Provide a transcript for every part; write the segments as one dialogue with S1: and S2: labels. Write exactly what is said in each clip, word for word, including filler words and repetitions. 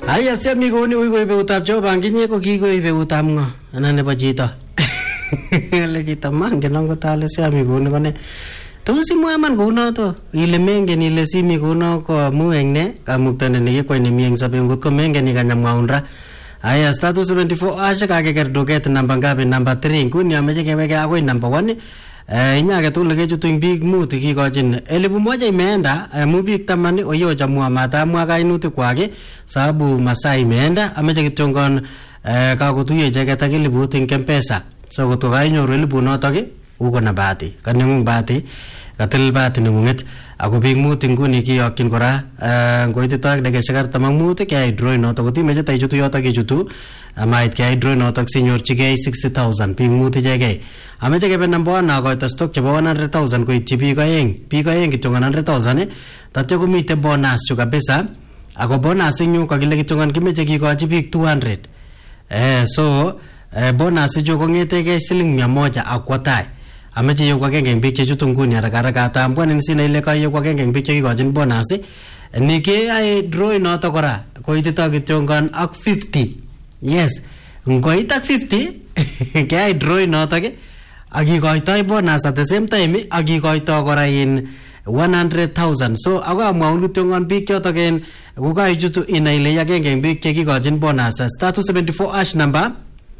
S1: Aya siami ko ni uy ko ibeutap jo banginye ko ki ko ibeutap ngo ana nebo chito. Le chito mangen ngo tale siami ko ni kone. To si mo aman ko no to ile mengen ile simi ko no ko amu engne kamuktane ne ko ni mieng sabe ngut ko mengen ni kanyam ngaundra. Aya status seventy-four asha ka ke kerdoket namba ngapi namba three nguni ameje keweke akoi namba one. Eh inyake tule ke chutu big mut kikochin elipu moja imeenda mu big tamani oyo chamwa mata mwa kainutik kwake sababu masaa imeenda ameche kityongon eh kakutuye icheket ak eliput ing M-Pesa so koto kainyoru elipu notok uko na bahati kanengung bahati katil bahati nengunget ako big mut nguni kiyokyin kora ngoitito ak dakikaishek artam ak mut keyai draw notok kotimeche taichutu yotok ichutu amait keyai draw notok sinyorchigei sixty thousand big mut ichegei ameche kebe number one akoito stock chebo one hundred thousand koityi biik aeng biik aeng kityo one hundred thousand tatyo komite bonus chu kabisa ako bonus inyu kakile kityo kimeche kikochi biik two hundred eh so eh, bonus chu kongetegei siling mia moja akwa tai ameche yu kwagenge eng biik chechutu nguni haraka haraka atambwanin sina ile kayo kwagenge eng biik chekikochin bonus nike ai draw noto kora koitito kityo ak fifty yes ngoit ak fifty keyai draw notok akikoitoi bonus at the same time akikoitoi kora in one hundred thousand so ako amwaun kityongon biik chotok en kokaichutu inai ile agenge eng biik chekikochin bonus status seventy-four ash number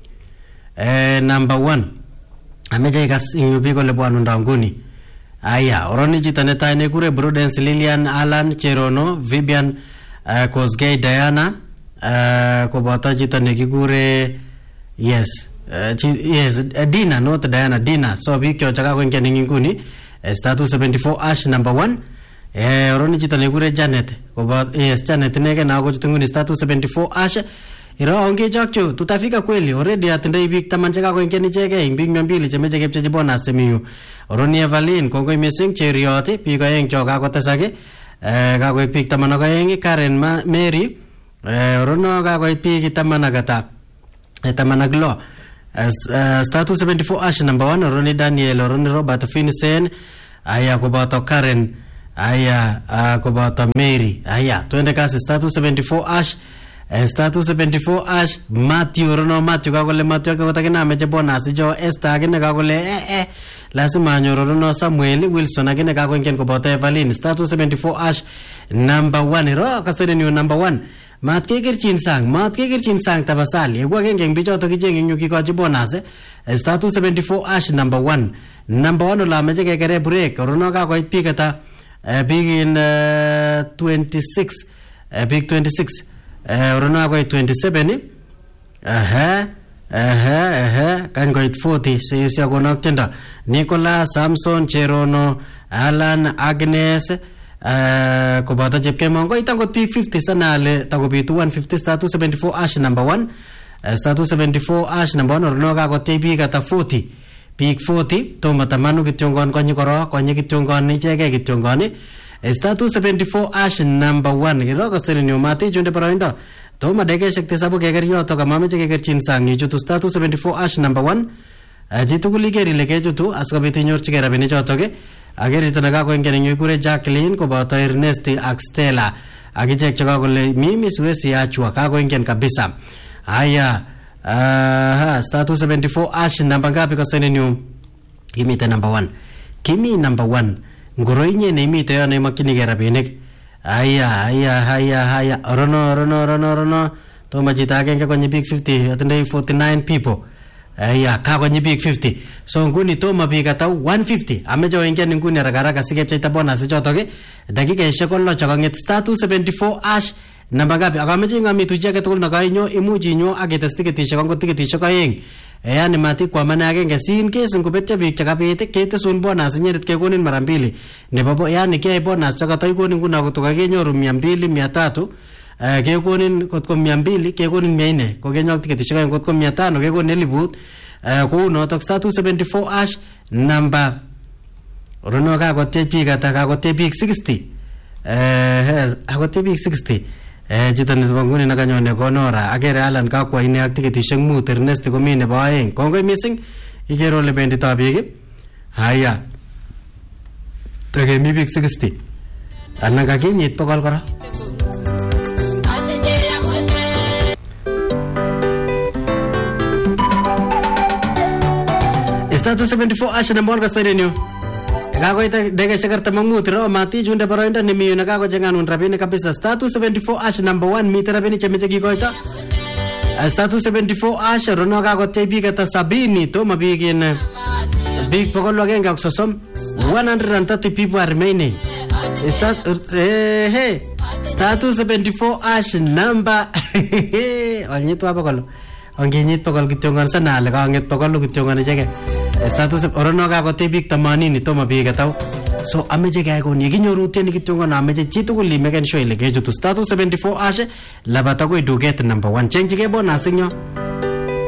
S1: eh number one ameche ikas inyo biik ole bwanundo nguni aya oroni chito netai nekure Prudence Lilian Alan Cherono Vivian uh, Kosgei Diana uh, koboto chito nekikure yes Uh, yes, uh, Dina, not Diana, Dina. So biik cho chaka kwenye ningi nguni uh, status seventy-four ash number one eh oroni chito nekure Janet koba yes Janet neke na ako chito nguni status seventy-four ash iro onge chokcho tutafika kweli already atendei biik taman chaka kwenye nicheke ing biik mia mbili chemeche kepchechi bonus chemiyu oroni Evelyn kongoi missing cherioti biik aeng cho kakotesake eh kakoit biik taman ak aeng Karen Ma, Mary eh orono kakoit biik taman ak ata eh, taman ak lo As, uh, status seventy-four ash number one Roni Daniel Roni Robert Finsen aya kubato Karen aya uh, kubato Mary aya twende kasi status seventy-four ash uh, status seventy-four ash Matthew Rono Matthew kakole Matthew kakotagina ameche bonus jo Esther akine kakole eh eh lazima anyoru Rono Samuel Wilson akine kakwenken kubato Evelyn status seventy-four ash number one ro kasere ni number one mat kekerchin sang mat kekerchin sang tabasali ego agenge eng bichoto kichenge nyu kikochi bonus status seventy-four ash number one number one la meje kekere break rono ka koit biik ata big in uh, twenty-six uh, big twenty-six uh, rono ko twenty-seven aha aha aha kan koit forty se se kono tenda Nicola Samson Cherono Alan Agnes Uh, koboto chepkemon ko itangot P fifty sanale takobitu one fifty status seventy-four ash number one uh, status seventy-four ash number one orno ka kote biik ata forty biik forty tomo tamanu kityongon konyi koro konyi kityongon icheke kityongon uh, status seventy-four ash number one kiro kosteri ni umati chunde paroindo tomo dekeshek tisabu keker yoto kama meche kekerchin sang ichutu status seventy-four ash number one uh, jitukuli keri leke chutu askobit inyorchike rabinik chotok agerito nakakoingia ninyo kure Jacqueline koboto Ernest ak Stella akichek chaka kole mimi siwezi achwa kakoingia kabisa haya uh, status seventy-four ash namba ngapi kasene nyu kimite number one kimi number one ngoro inye ne imite yo ne makinige rabinik haya haya haya haya rono rono rono rono to majita agenge kwenye big fifty atendei forty-nine people ya kakonyi biik fifty so nguni toma biik ata one fifty ameche oingia nguni haraka haraka sikepcheita bonus chotok dakikaishek lo chakang'et status seventy-four ash namba ngapi akameche ngamitu chi age tugul nakainyo imuch inyo aketes tiketishek angot tiketishek aeng yani mati kwamane agenge sin case ngobetyo biik chakabet ketesun bonus nyeret kekonin mara mbili nebo yani kiyai bonus chakatoi konin nguna kotokakenyoru mia mbili mia tatu Uh, kekonin kotko mia mbili kekonin mia nne kokenyok tiketishek aeng kotko mia tano kekonin eliput uh, kou notok status seventy-four ash number rono kakote biik ata kakote biik sixty uh, kakote biik sixty uh, chito nebo nguni nakanyone konora akere Alan kakwa ine ak tiketishek mut Ernest komi nebo aeng kongoi missing ikere ole bendito biik haya takemi biik sixty anan kakinyit bokol kora star two seventy-four ash number one kastarinyo kakoita dege shakarta mamut ro mati junde baroinda nimiyo na kako jenganun rabini kabisa star two seventy-four ash number one meter rabini chemeche kikoita star two seventy-four ash rono kako tebi kata sabini to mabigin big pokolo agenge ak sosom one hundred thirty people are remaining star eh hey star two seventy-four ash number onyit wa pokolo onginyit pokol kityongan sana le kanget pokol kityongan jege status orono ka ko tebik themanini to mabiga taw so ameje ga ko ni ginyoru ten kityongan ameje chitugul limegen show ile geju to status seventy-four ash labata ko duget number one change ge bonus nyo